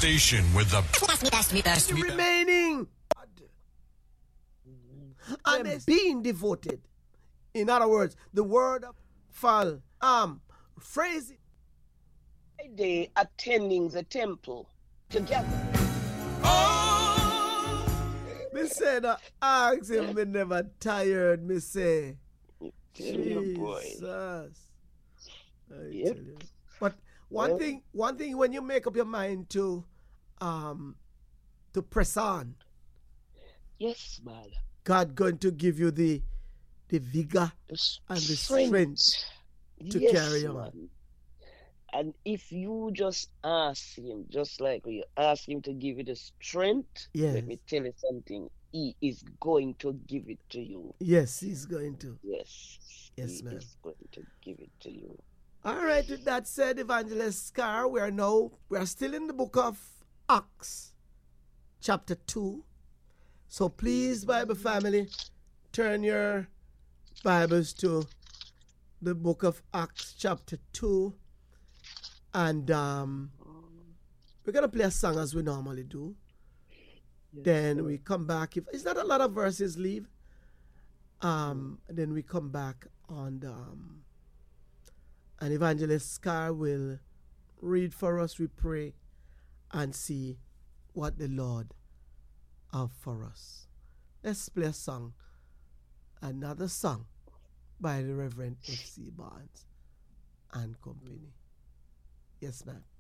station with the best. Remaining and being devoted. In other words, the word of fall, phrase it. Friday attending the temple together. Me say that ask him me never tired, me say. Tell you, boy. Jesus. I Yep. tell you. But one thing when you make up your mind to press on, Yes, man. God going to give you the vigor and the strength to carry on. Man. And if you just ask him, just like you ask him to give you the strength, Yes. let me tell you something. He is going to give it to you. Yes, he's going to. Yes. Yes, he ma'am. is going to give it to you. All right, with that said, Evangelist Scar, we are still in the book of Acts, chapter 2. So please, Bible family, turn your Bibles to the book of Acts, chapter 2. And we're going to play a song as we normally do. Yes, Then sir. we come back. If it's not a lot of verses, leave. Then we come back on the... and Evangelist Scar will read for us, we pray, and see what the Lord have for us. Let's play a song, another song by the Reverend F.C. Barnes and Company. Yes, ma'am.